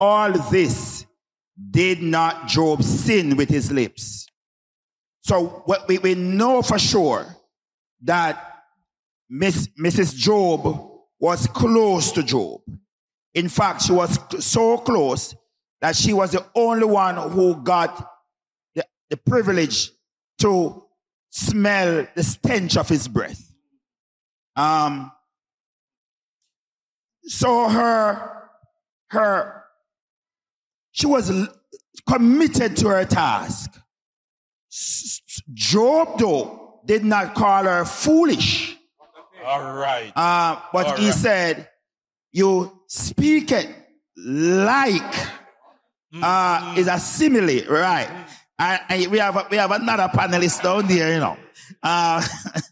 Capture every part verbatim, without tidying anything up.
all this, did not Job sin with his lips? So what we, we know for sure that Miss, Missus Job was close to Job. In fact, she was so close that she was the only one who got the, the privilege to smell the stench of his breath. Um, so her, her, she was committed to her task. Job, though, did not call her foolish. All right. Uh, but All he right. said, you speak it like uh, is a simile, right? And, and we have we have another panelist down there, you know, uh,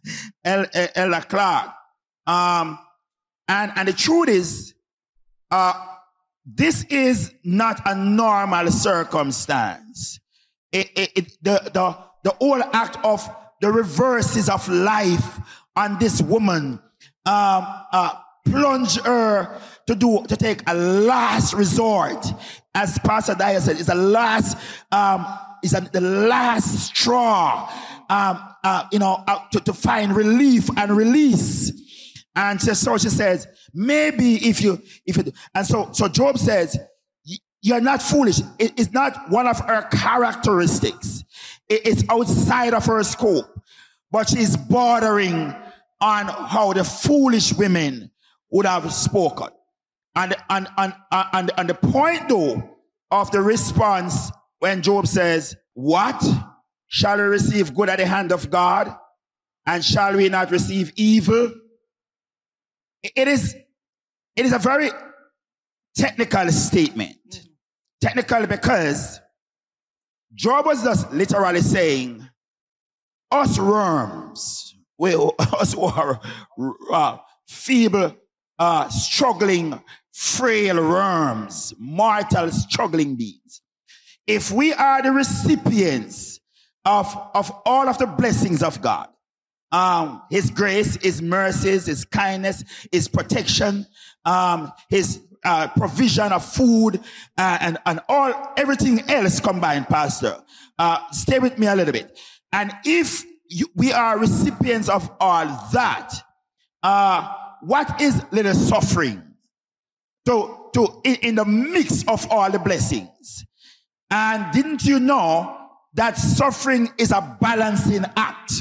Ella Clark. Um, and and the truth is, uh, this is not a normal circumstance. It, it, it, the the the whole act of the reverses of life on this woman um, uh, plunge her to do to take a last resort, as Pastor Dyer said, it's a last um, is the last straw, um, uh, you know, uh, to, to find relief and release. And so, so she says, maybe if you if you and so so Job says, you're not foolish. It, it's not one of her characteristics. It, it's outside of her scope, but she's bordering on how the foolish women would have spoken. And, and, and, and, and the point, though, of the response when Job says, what? Shall we receive good at the hand of God? And shall we not receive evil? It is, it is a very technical statement. Mm-hmm. Technical because Job was just literally saying, us worms, we, us who are uh, feeble, uh, struggling, frail worms, mortal struggling beings. If we are the recipients of, of all of the blessings of God, um, His grace, His mercies, His kindness, His protection, um, His uh, provision of food, uh, and, and all, everything else combined, Pastor, uh, stay with me a little bit. And if you, we are recipients of all that, uh, what is little suffering to, to in, in the mix of all the blessings? And didn't you know that suffering is a balancing act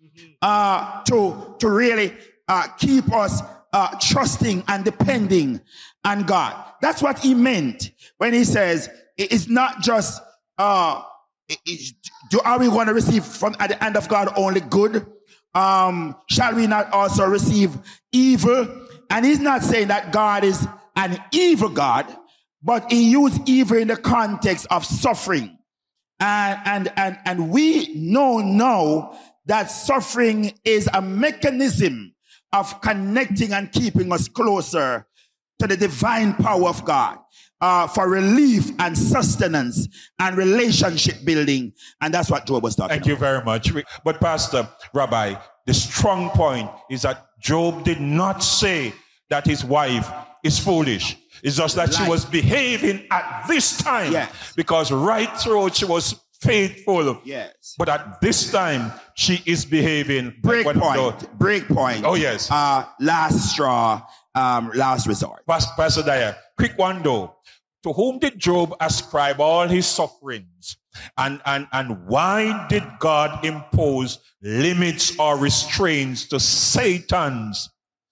uh, to, to really uh, keep us uh, trusting and depending on God? That's what he meant when he says it's not just uh, it, it, do, are we going to receive from at the hand of God only good? Um, shall we not also receive evil? And he's not saying that God is an evil God, but he used evil in the context of suffering. And, and, and, and we know now that suffering is a mechanism of connecting and keeping us closer to the divine power of God. Uh, for relief and sustenance and relationship building. And that's what Job was talking Thank about. you very much. But Pastor, Rabbi, the strong point is that Job did not say that his wife is foolish. It's just that Life. she was behaving at this time. Yes. Because right through she was faithful. Yes. But at this time, she is behaving. Break like point. Break point. Oh, yes. Uh, last straw, um, last resort. Pastor Dyer, quick one though. To whom did Job ascribe all his sufferings? And, and, and why did God impose limits or restraints to Satan's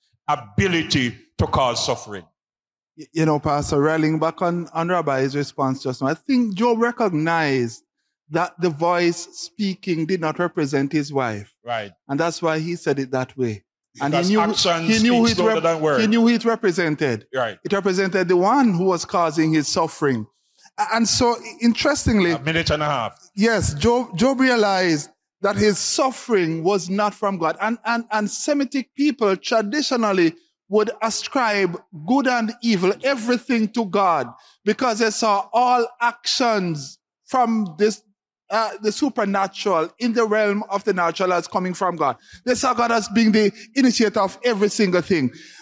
ability to cause suffering? You know, Pastor, rallying back on, on Rabbi's response just now, I think Job recognized that the voice speaking did not represent his wife. Right. And that's why he said it that way. And Because he knew, action he, knew speaks it louder than words. he knew who it represented. Right. It represented the one who was causing his suffering. And so, interestingly, A minute and a half. yes, Job, Job realized that his suffering was not from God. And, and, and Semitic people traditionally would ascribe good and evil, everything to God, because they saw all actions from this Uh, the supernatural in the realm of the natural as coming from God. They saw God as being the initiator of every single thing.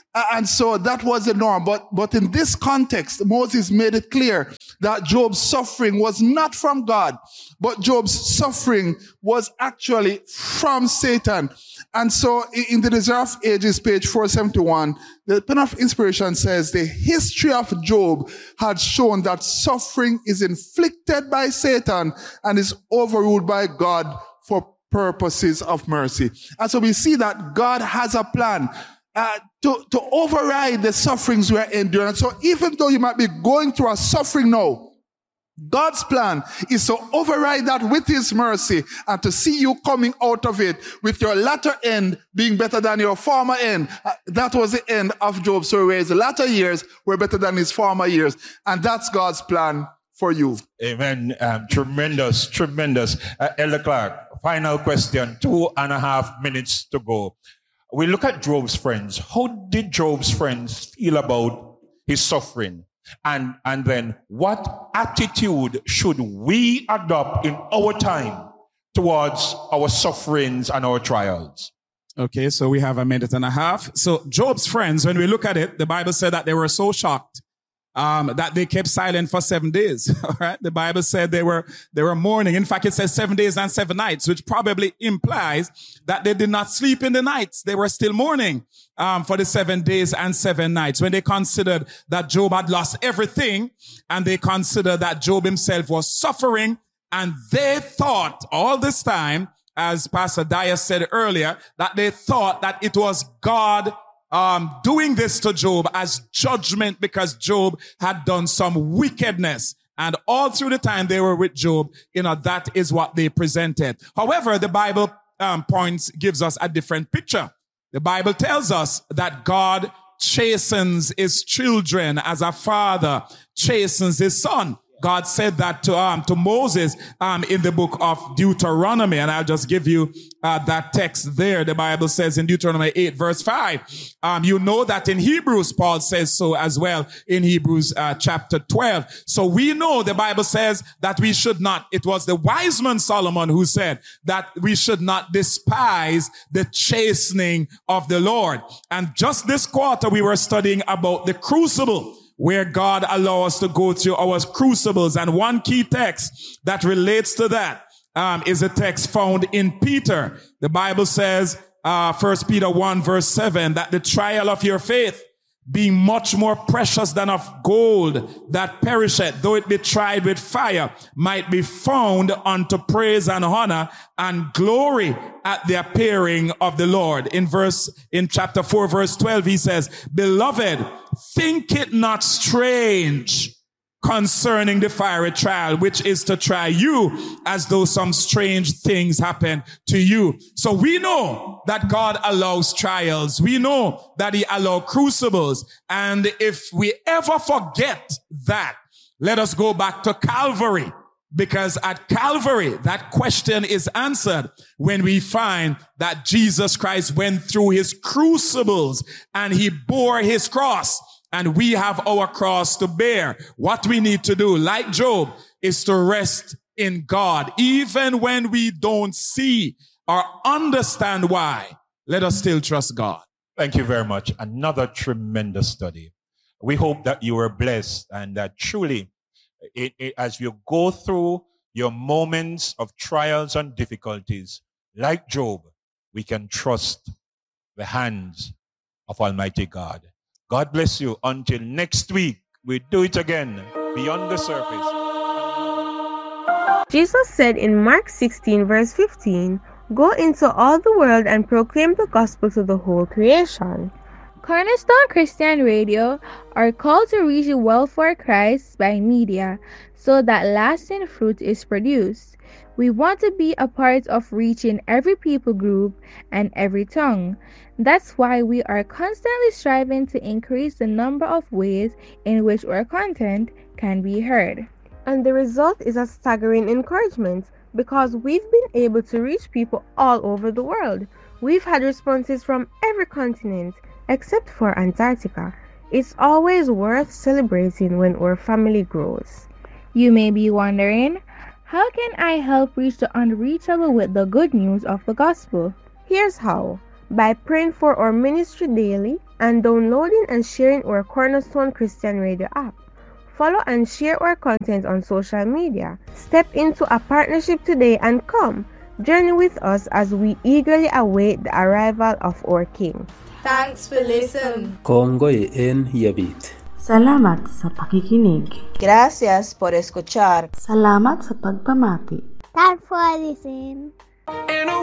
And so that was the norm. But, but in this context, Moses made it clear that Job's suffering was not from God, but Job's suffering was actually from Satan. And so in the Desire of Ages, page four seventy-one, the Pen of Inspiration says the history of Job had shown that suffering is inflicted by Satan and is overruled by God for purposes of mercy. And so we see that God has a plan Uh, to, to override the sufferings we're enduring. So even though you might be going through a suffering now, God's plan is to override that with his mercy and to see you coming out of it with your latter end being better than your former end. Uh, that was the end of Job. So where his latter years were better than his former years. And that's God's plan for you. Amen. Um, tremendous, tremendous. Uh, Elder Clark, final question. Two and a half minutes to go. We look at Job's friends. How did Job's friends feel about his suffering? And, and then what attitude should we adopt in our time towards our sufferings and our trials? Okay, so we have a minute and a half. So Job's friends, when we look at it, the Bible said that they were so shocked Um, that they kept silent for seven days. All right. The Bible said they were, they were mourning. In fact, it says seven days and seven nights, which probably implies that they did not sleep in the nights. They were still mourning, um, for the seven days and seven nights when they considered that Job had lost everything and they considered that Job himself was suffering. And they thought all this time, as Pastor Dyer said earlier, that they thought that it was God Um, doing this to Job as judgment because Job had done some wickedness. And all through the time they were with Job, you know, that is what they presented. However, the Bible um, points, gives us a different picture. The Bible tells us that God chastens his children as a father chastens his son. God said that to um to Moses um in the book of Deuteronomy, and I'll just give you uh, that text there. The Bible says in Deuteronomy eight verse five. Um, you know that in Hebrews Paul says so as well in Hebrews uh, chapter twelve. So we know the Bible says that we should not. It was the wise man Solomon who said that we should not despise the chastening of the Lord. And just this quarter we were studying about the crucible, where God allows us to go through our crucibles. And one key text that relates to that um, is a text found in Peter. The Bible says, uh, First Peter one verse seven, that the trial of your faith, being much more precious than of gold that perisheth, though it be tried with fire, might be found unto praise and honor and glory at the appearing of the Lord. In verse, in chapter four, verse twelve, he says, beloved, think it not strange concerning the fiery trial, which is to try you as though some strange things happen to you. So we know that God allows trials. We know that he allows crucibles. And if we ever forget that, let us go back to Calvary, because at Calvary, that question is answered when we find that Jesus Christ went through his crucibles and he bore his cross. And we have our cross to bear. What we need to do, like Job, is to rest in God. Even when we don't see or understand why, let us still trust God. Thank you very much. Another tremendous study. We hope that you were blessed and that truly, it, it, as you go through your moments of trials and difficulties, like Job, we can trust the hands of Almighty God. God bless you. Until next week, we do it again, Beyond the Surface. Jesus said in Mark sixteen, verse fifteen, go into all the world and proclaim the gospel to the whole creation. Cornerstone Christian Radio are called to reach the world for Christ by media so that lasting fruit is produced. We want to be a part of reaching every people group and every tongue. That's why we are constantly striving to increase the number of ways in which our content can be heard. And the result is a staggering encouragement because we've been able to reach people all over the world. We've had responses from every continent except for Antarctica. It's always worth celebrating when our family grows. You may be wondering, how can I help reach the unreachable with the good news of the gospel? Here's how. By praying for our ministry daily, and downloading and sharing our Cornerstone Christian Radio app. Follow and share our content on social media. Step into a partnership today and come, journey with us as we eagerly await the arrival of our King. Thanks for listening. Kongoi en yabit. Salamat sa pakikinig. Gracias por escuchar. Salamat sa pagpamati. Thanks for listening.